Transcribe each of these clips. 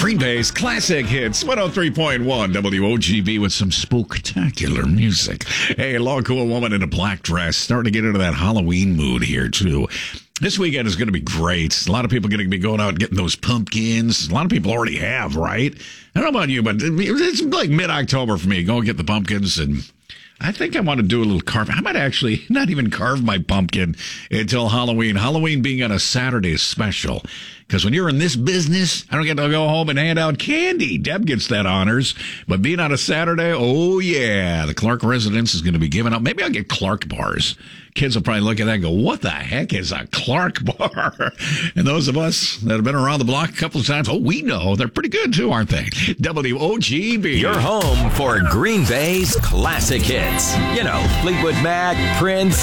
Green Bay's classic hits, 103.1 WOGB with some spectacular music. Hey, a long cool woman in a black dress, starting to get into that Halloween mood here, too. This weekend is going to be great. A lot of people are going to be going out and getting those pumpkins. A lot of people already have, right? I don't know about you, but it's like mid-October for me. Go and get the pumpkins, and I think I want to do a little carving. I might actually not even carve my pumpkin until Halloween. Halloween being on a Saturday is special. Because when you're in this business, I don't get to go home and hand out candy. Deb gets that honors. But being on a Saturday, oh yeah, the Clark residence is going to be giving out. Maybe I'll get Clark bars. Kids will probably look at that and go, what the heck is a Clark bar? And those of us that have been around the block a couple of times, oh, we know. They're pretty good too, aren't they? WOGB. Your home for Green Bay's classic hits. You know, Fleetwood Mac, Prince,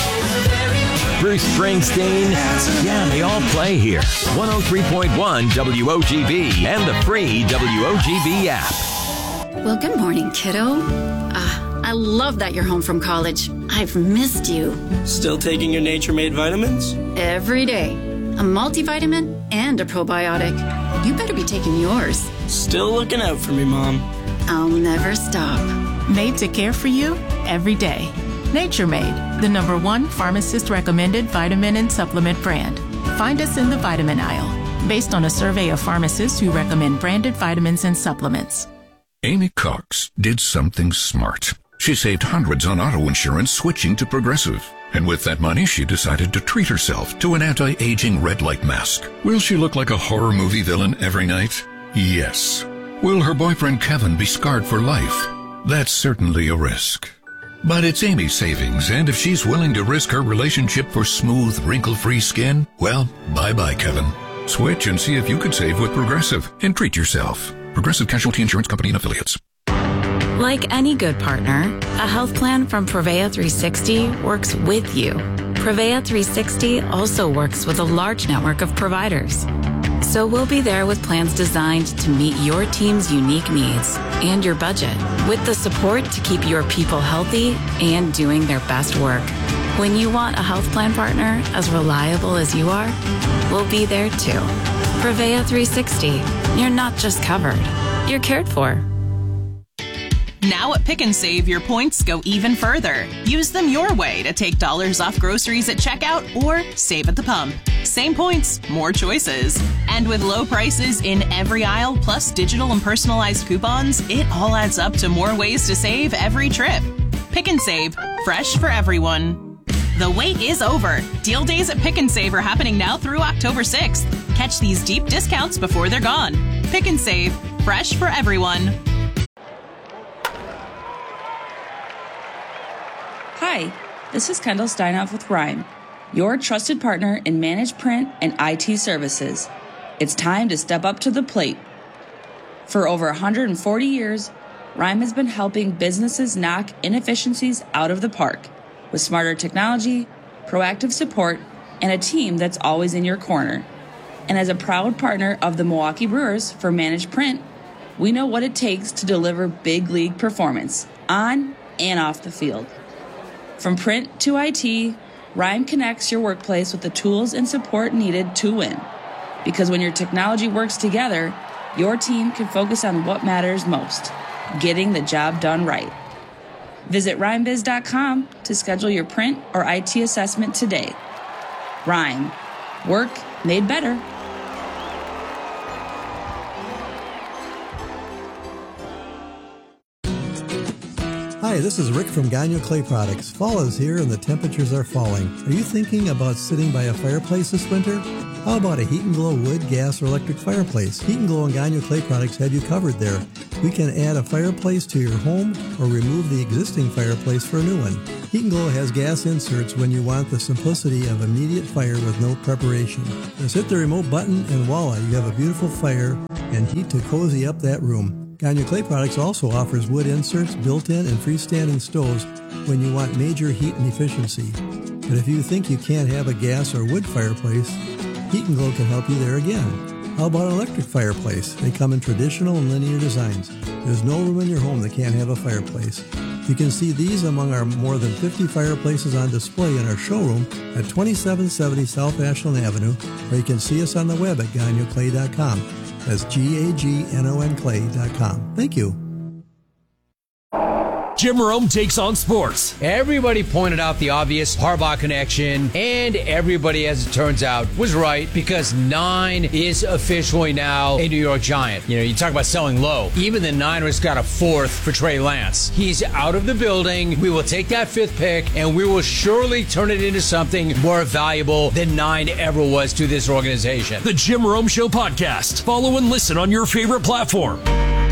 Bruce Springsteen. Yeah, they all play here. 103.1 WOGB and the free WOGB app. Well, good morning, kiddo. I love that you're home from college. I've missed you. Still taking your Nature Made vitamins? Every day. A multivitamin and a probiotic. You better be taking yours. Still looking out for me, Mom. I'll never stop. Made to care for you every day. Nature Made, the #1 pharmacist-recommended vitamin and supplement brand. Find us in the vitamin aisle, based on a survey of pharmacists who recommend branded vitamins and supplements. Amy Cox did something smart. She saved hundreds on auto insurance switching to Progressive. And with that money, she decided to treat herself to an anti-aging red light mask. Will she look like a horror movie villain every night? Yes. Will her boyfriend Kevin be scarred for life? That's certainly a risk. But it's Amy's savings, and if she's willing to risk her relationship for smooth, wrinkle-free skin, well, bye-bye, Kevin. Switch and see if you could save with Progressive and treat yourself. Progressive Casualty Insurance Company and Affiliates. Like any good partner, a health plan from Prevea 360 works with you. Prevea 360 also works with a large network of providers. So we'll be there with plans designed to meet your team's unique needs and your budget, with the support to keep your people healthy and doing their best work. When you want a health plan partner as reliable as you are, we'll be there too. Prevea 360, you're not just covered, you're cared for. Now at Pick and Save, your points go even further. Use them your way to take dollars off groceries at checkout or save at the pump. Same points, more choices. And with low prices in every aisle, plus digital and personalized coupons, it all adds up to more ways to save every trip. Pick and Save, fresh for everyone. The wait is over. Deal days at Pick and Save are happening now through October 6th. Catch these deep discounts before they're gone. Pick and Save, fresh for everyone. Hi, this is Kendall Steinhoff with Rhyme, your trusted partner in managed print and IT services. It's time to step up to the plate. For over 140 years, Rhyme has been helping businesses knock inefficiencies out of the park with smarter technology, proactive support, and a team that's always in your corner. And as a proud partner of the Milwaukee Brewers for managed print, we know what it takes to deliver big league performance on and off the field. From print to IT, Rhyme connects your workplace with the tools and support needed to win. Because when your technology works together, your team can focus on what matters most, getting the job done right. Visit rhymebiz.com to schedule your print or IT assessment today. Rhyme. Work made better. Hi, this is Rick from Gagnon Clay Products. Fall is here and the temperatures are falling. Are you thinking about sitting by a fireplace this winter? How about a Heat and Glow wood, gas, or electric fireplace? Heat and Glow and Gagnon Clay Products have you covered there. We can add a fireplace to your home or remove the existing fireplace for a new one. Heat and Glow has gas inserts when you want the simplicity of immediate fire with no preparation. Just hit the remote button and voila, you have a beautiful fire and heat to cozy up that room. Gagnon Clay Products also offers wood inserts, built-in and freestanding stoves when you want major heat and efficiency. But if you think you can't have a gas or wood fireplace, Heat and Glow can help you there again. How about an electric fireplace? They come in traditional and linear designs. There's no room in your home that can't have a fireplace. You can see these among our more than 50 fireplaces on display in our showroom at 2770 South Ashland Avenue, or you can see us on the web at GagnonClay.com. That's GAGNONClay.com. Thank you. Jim Rome takes on sports. Everybody pointed out the obvious Harbaugh connection, and everybody, as it turns out, was right because 9 is officially now a New York Giant. You know, you talk about selling low. Even the Niners got a 4th for Trey Lance. He's out of the building. We will take that 5th pick, and we will surely turn it into something more valuable than 9 ever was to this organization. The Jim Rome Show podcast. Follow and listen on your favorite platform.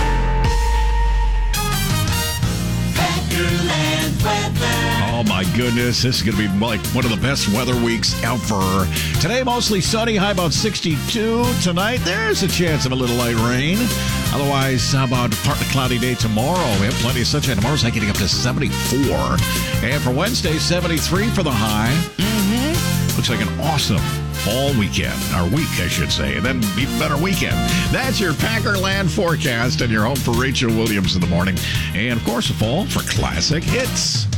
Oh my goodness, this is going to be like one of the best weather weeks ever. Today, mostly sunny, high about 62. Tonight, there's a chance of a little light rain. Otherwise, how about partly cloudy day tomorrow? We have plenty of sunshine. Tomorrow's like getting up to 74. And for Wednesday, 73 for the high. Looks like an awesome fall weekend, or week, I should say, and then even better weekend. That's your Packerland forecast and your home for Rachel Williams in the morning. And, of course, a fall for classic hits.